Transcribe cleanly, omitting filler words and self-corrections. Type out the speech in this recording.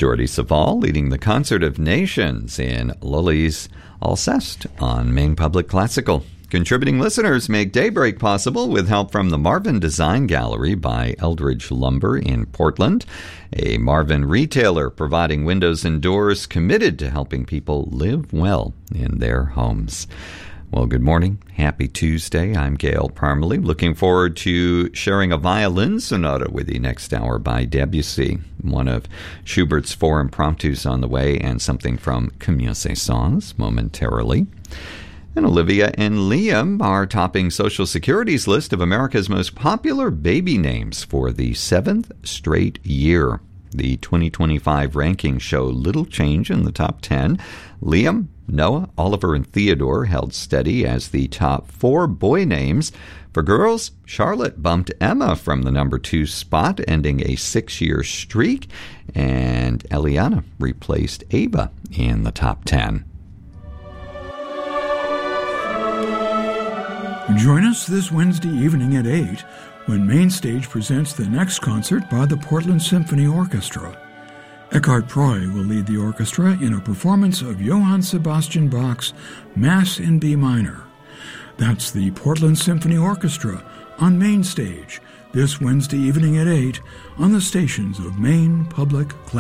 Jordi Savall leading the Concert of Nations in Lully's Alceste on Maine Public Classical. Contributing listeners make Daybreak possible with help from the Marvin Design Gallery by Eldridge Lumber in Portland, a Marvin retailer providing windows and doors committed to helping people live well in their homes. Well, good morning. Happy Tuesday. I'm Gail Parmalee. Looking forward to sharing a violin sonata with you next hour by Debussy, one of Schubert's four impromptus on the way, and something from Camille Saint-Saëns momentarily. And Olivia and Liam are topping Social Security's list of America's most popular baby names for the 7th straight year. The 2025 rankings show little change in the top 10. Liam, Noah, Oliver, and Theodore held steady as the top 4 boy names. For girls, Charlotte bumped Emma from the number 2 spot, ending a 6-year streak, and Eliana replaced Ava in the top 10. Join us this Wednesday evening at 8 when Mainstage presents the next concert by the Portland Symphony Orchestra. Eckhart Preu will lead the orchestra in a performance of Johann Sebastian Bach's Mass in B minor. That's the Portland Symphony Orchestra on Mainstage this Wednesday evening at 8 on the stations of Maine Public Classical.